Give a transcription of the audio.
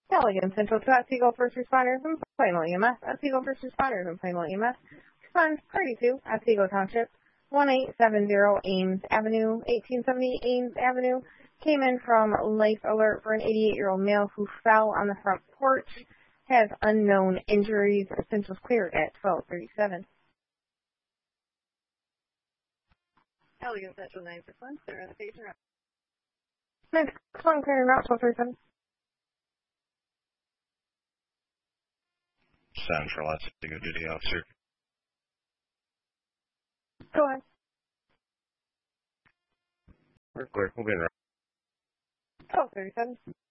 Elegant Central to Otsego First Responders and Plano EMS. Otsego First Responders and Plano EMS. Respond party to Otsego Township, 1870 Ames Avenue, 1870 Ames Avenue. Came in from life alert for an 88-year-old male who fell on the front porch. Has unknown injuries. Central's cleared at 12:37. Elegant Central 961. Clear on the station. 961 clear route 12:37. Central, Otsego duty officer. Go ahead. We're clear. We'll be in route. 12:37.